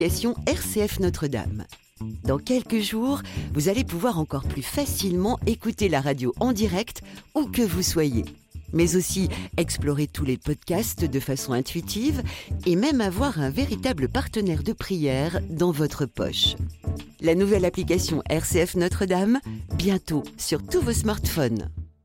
RCF Notre-Dame. Dans quelques jours, vous allez pouvoir encore plus facilement écouter la radio en direct où que vous soyez. Mais aussi explorer tous les podcasts de façon intuitive et même avoir un véritable partenaire de prière dans votre poche. La nouvelle application RCF Notre-Dame, bientôt sur tous vos smartphones.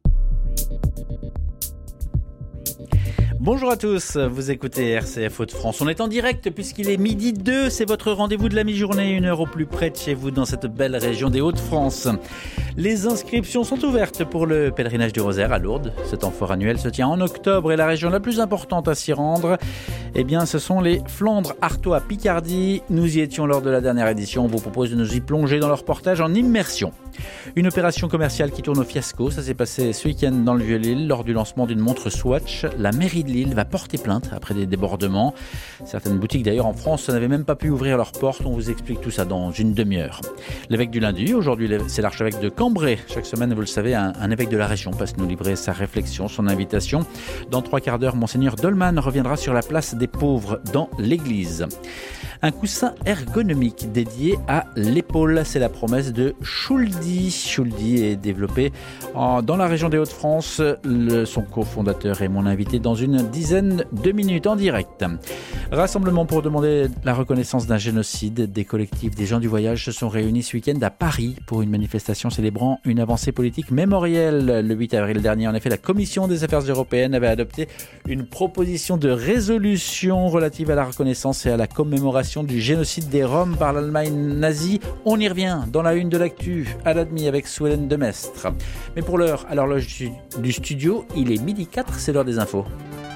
Bonjour à tous, vous écoutez RCF Hauts-de-France. On est en direct puisqu'il est 12h02, c'est votre rendez-vous de la mi-journée, 1 heure au plus près de chez vous dans cette belle région des Hauts-de-France. Les inscriptions sont ouvertes pour le pèlerinage du Rosaire à Lourdes. Cet amphore annuel se tient en octobre et la région la plus importante à s'y rendre, ce sont les Flandres, Artois, Picardie. Nous y étions lors de la dernière édition. On vous propose de nous y plonger dans leur reportage en immersion. Une opération commerciale qui tourne au fiasco. Ça s'est passé ce week-end dans le Vieux-Lille lors du lancement d'une montre Swatch. La mairie de Lille va porter plainte après des débordements. Certaines boutiques d'ailleurs en France n'avaient même pas pu ouvrir leurs portes. On vous explique tout ça dans une demi-heure. L'évêque du lundi, aujourd'hui c'est l'archevêque de Cambrai. Chaque semaine, vous le savez, un évêque de la région passe nous livrer sa réflexion, son invitation. Dans 3 quarts d'heure, Monseigneur Dolman reviendra sur la place des pauvres dans l'église. Un coussin ergonomique dédié à l'épaule, c'est la promesse de Schuldi. Schuldi est développé dans la région des Hauts-de-France. Son cofondateur est mon invité dans une dizaine de minutes en direct. Rassemblement pour demander la reconnaissance d'un génocide. Des collectifs des gens du voyage se sont réunis ce week-end à Paris pour une manifestation célébrant une avancée politique mémorielle. Le 8 avril dernier, en effet, la Commission des Affaires européennes avait adopté une proposition de résolution relative à la reconnaissance et à la commémoration du génocide des Roms par l'Allemagne nazie. On y revient dans la une de l'actu à la demi avec Souhélène Demestre. Mais pour l'heure, à l'horloge du studio, il est 12h04, c'est l'heure des infos.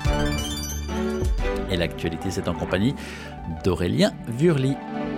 Et l'actualité, c'est en compagnie d'Aurélien Wurli.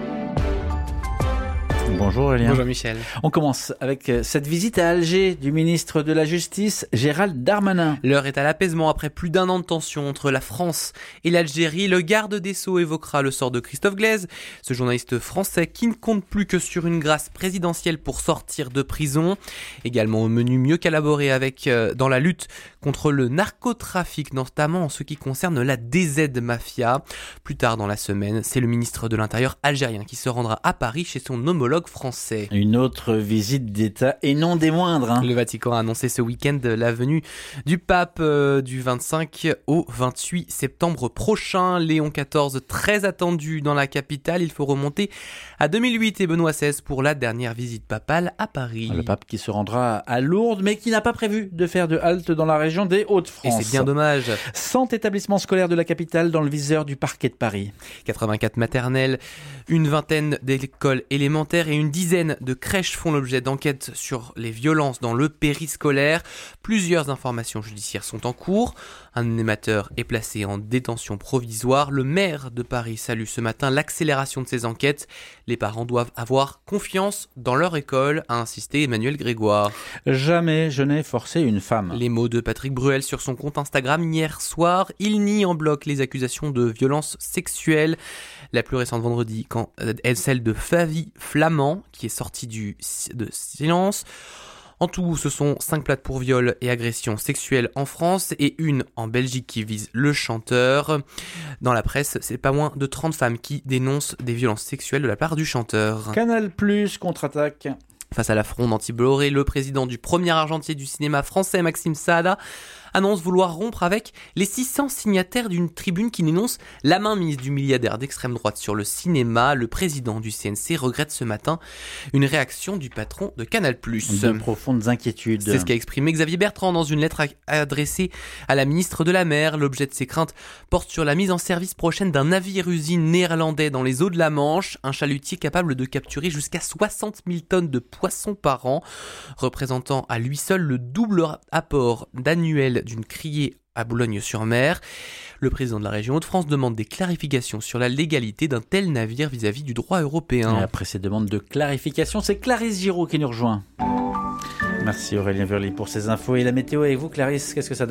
Bonjour Aurélien. Bonjour Michel. On commence avec cette visite à Alger du ministre de la Justice, Gérald Darmanin. L'heure est à l'apaisement après plus d'1 an de tension entre la France et l'Algérie. Le garde des Sceaux évoquera le sort de Christophe Glaise, ce journaliste français qui ne compte plus que sur une grâce présidentielle pour sortir de prison. Également au menu mieux collaborer avec dans la lutte contre le narcotrafic, notamment en ce qui concerne la DZ Mafia. Plus tard dans la semaine, c'est le ministre de l'Intérieur algérien qui se rendra à Paris chez son homologue français. Une autre visite d'État et non des moindres. Le Vatican a annoncé ce week-end la venue du pape du 25 au 28 septembre prochain. Léon XIV, très attendu dans la capitale. Il faut remonter à 2008 et Benoît XVI pour la dernière visite papale à Paris. Le pape qui se rendra à Lourdes mais qui n'a pas prévu de faire de halte dans la région des Hauts-de-France. Et c'est bien dommage. 100 établissements scolaires de la capitale dans le viseur du parquet de Paris. 84 maternelles, une vingtaine d'écoles élémentaires et une dizaine de crèches font l'objet d'enquêtes sur les violences dans le périscolaire. Plusieurs informations judiciaires sont en cours. Un animateur est placé en détention provisoire. Le maire de Paris salue ce matin l'accélération de ces enquêtes. Les parents doivent avoir confiance dans leur école, a insisté Emmanuel Grégoire. Jamais je n'ai forcé une femme. Les mots de Patrick Bruel sur son compte Instagram hier soir. Il nie en bloc les accusations de violences sexuelles. La plus récente vendredi est celle de Flavie Flamand, qui est sortie de silence. En tout, ce sont 5 plaintes pour viol et agression sexuelle en France et une en Belgique qui vise le chanteur. Dans la presse, c'est pas moins de 30 femmes qui dénoncent des violences sexuelles de la part du chanteur. Canal+ contre-attaque. Face à la fronde anti-Bolloré, le président du premier argentier du cinéma français, Maxime Saada, annonce vouloir rompre avec les 600 signataires d'une tribune qui dénonce la mainmise du milliardaire d'extrême droite sur le cinéma. Le président du CNC regrette ce matin une réaction du patron de Canal+. De profondes inquiétudes. C'est ce qu'a exprimé Xavier Bertrand dans une lettre adressée à la ministre de la Mer. L'objet de ses craintes porte sur la mise en service prochaine d'un navire-usine néerlandais dans les eaux de la Manche, un chalutier capable de capturer jusqu'à 60 000 tonnes de poissons par an, représentant à lui seul le double apport d'annuel d'une criée à Boulogne-sur-Mer. Le président de la région Hauts-de-France demande des clarifications sur la légalité d'un tel navire vis-à-vis du droit européen. Et après ces demandes de clarification, c'est Clarisse Giraud qui nous rejoint. Merci Aurélien Wurli pour ces infos. Et la météo avec vous, Clarisse, qu'est-ce que ça donne ?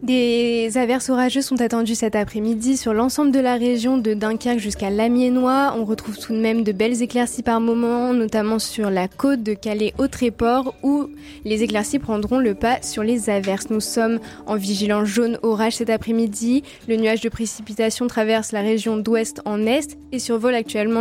Des averses orageuses sont attendues cet après-midi sur l'ensemble de la région de Dunkerque jusqu'à l'Amiénois. On retrouve tout de même de belles éclaircies par moments, notamment sur la côte de Calais-Haut-Tréport où les éclaircies prendront le pas sur les averses. Nous sommes en vigilance jaune orage cet après-midi. Le nuage de précipitation traverse la région d'ouest en est et survole actuellement